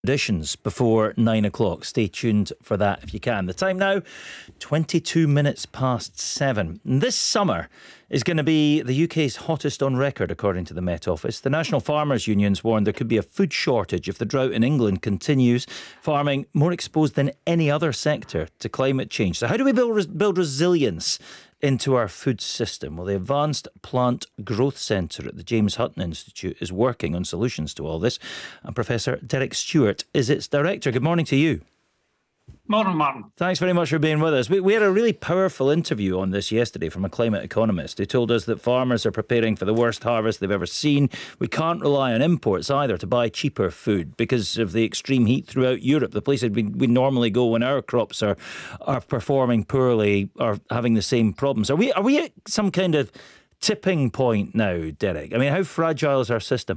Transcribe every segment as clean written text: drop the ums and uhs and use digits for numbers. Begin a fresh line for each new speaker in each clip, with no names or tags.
Editions before 9 o'clock. Stay tuned for that if you can. The time now, 22 minutes past 7. And this summer is going to be the UK's hottest on record, according to the Met Office. The National Farmers Union's warned there could be a food shortage if the drought in England continues, farming more exposed than any other sector to climate change. So how do we build resilience into our food system? Well, the Advanced Plant Growth Centre at the James Hutton Institute is working on solutions to all this. And Professor Derek Stewart is its director. Good morning to you.
Morning, Martin.
Thanks very much for being with us. We had a really powerful interview on this yesterday from a climate economist who told us that farmers are preparing for the worst harvest they've ever seen. We can't rely on imports either to buy cheaper food because of the extreme heat throughout Europe. The places we normally go when our crops are performing poorly are having the same problems. Are we at some kind of tipping point now, Derek? I mean, how fragile is our system?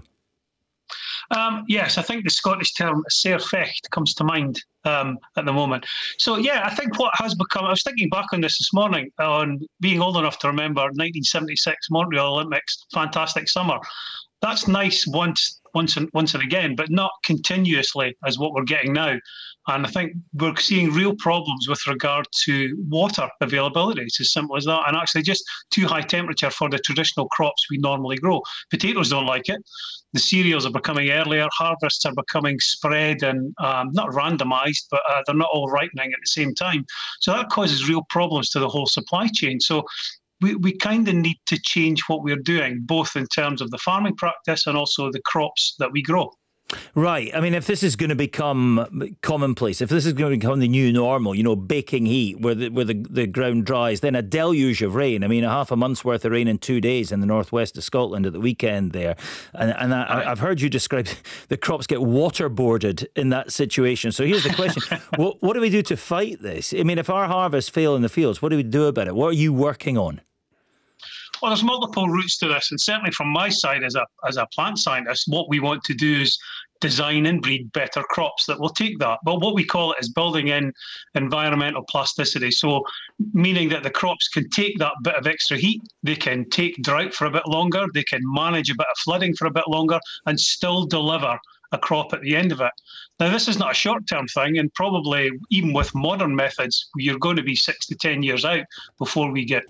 Yes, I think the Scottish term "sair fecht" comes to mind at the moment. So, yeah, I think what has become, I was thinking back on this morning, on being old enough to remember 1976 Montreal Olympics, fantastic summer. That's nice once and again, but not continuously as what we're getting now. And I think we're seeing real problems with regard to water availability. It's as simple as that. And actually just too high temperature for the traditional crops we normally grow. Potatoes don't like it. The cereals are becoming earlier. Harvests are becoming spread and not randomised, but they're not all ripening at the same time. So that causes real problems to the whole supply chain. So we kind of need to change what we're doing, both in terms of the farming practice and also the crops that we grow.
Right. I mean, if this is going to become commonplace, if this is going to become the new normal, baking heat where the ground dries, then a deluge of rain. I mean, half a month's worth of rain in 2 days in the northwest of Scotland at the weekend there. And I've heard you describe the crops get waterboarded in that situation. So here's the question. What do we do to fight this? I mean, if our harvests fail in the fields, what do we do about it? What are you working on?
Well, there's multiple routes to this, and certainly from my side as a plant scientist, what we want to do is design and breed better crops that will take that. But what we call it is building in environmental plasticity. So meaning that the crops can take that bit of extra heat, they can take drought for a bit longer, they can manage a bit of flooding for a bit longer and still deliver a crop at the end of it. Now, this is not a short-term thing, and probably even with modern methods, you're going to be 6 to 10 years out before we get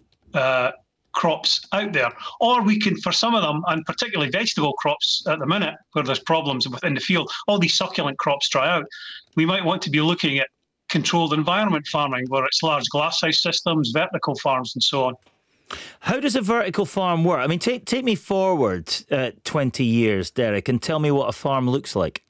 crops out there. Or we can, for some of them, and particularly vegetable crops at the minute, where there's problems within the field, all these succulent crops dry out, we might want to be looking at controlled environment farming, where it's large glasshouse systems, vertical farms, and so on.
How does a vertical farm work? I mean, take me forward 20 years, Derek, and tell me what a farm looks like.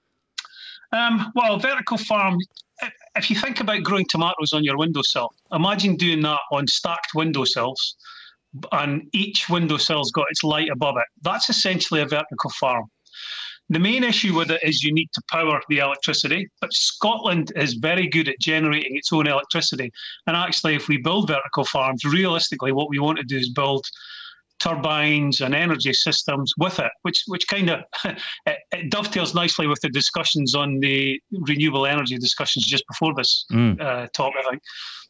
Well, a vertical farm, if you think about growing tomatoes on your windowsill, imagine doing that on stacked windowsills, and each windowsill's got its light above it. That's essentially a vertical farm. The main issue with it is you need to power the electricity, but Scotland is very good at generating its own electricity. And actually, if we build vertical farms, realistically, what we want to do is build turbines and energy systems with it, which kind of it dovetails nicely with the discussions on the renewable energy discussions just before this talk, I think.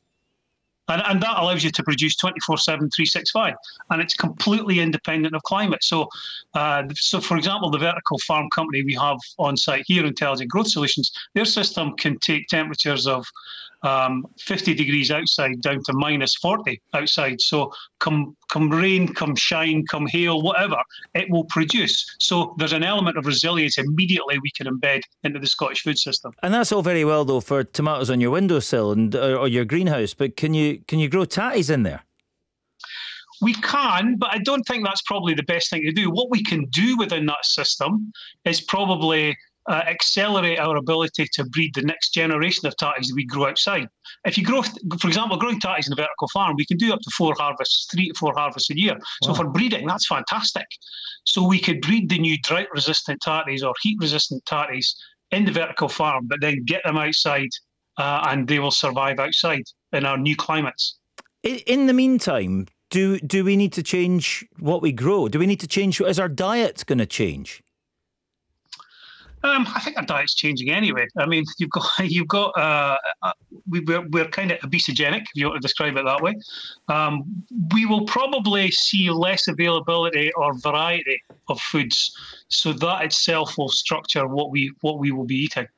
And that allows you to produce 24/7, 365, and it's completely independent of climate. So, for example, the vertical farm company we have on site here, Intelligent Growth Solutions, their system can take temperatures of 50 degrees outside down to minus 40 outside. So come rain, come shine, come hail, whatever, it will produce. So there's an element of resilience immediately we can embed into the Scottish food system.
And that's all very well, though, for tomatoes on your windowsill or your greenhouse, but can you grow tatties in there?
We can, but I don't think that's probably the best thing to do. What we can do within that system is probably accelerate our ability to breed the next generation of tatties that we grow outside. If you grow, for example, growing tatties in a vertical farm, we can do up to 3 to 4 harvests a year. So for breeding, that's fantastic. So we could breed the new drought-resistant tatties or heat-resistant tatties in the vertical farm, but then get them outside and they will survive outside in our new climates.
In the meantime, do we need to change what we grow? Do we need to change? Is our diet going to change?
I think our diet's changing anyway. I mean, you've got we're kind of obesogenic, if you want to describe it that way. We will probably see less availability or variety of foods, so that itself will structure what we will be eating.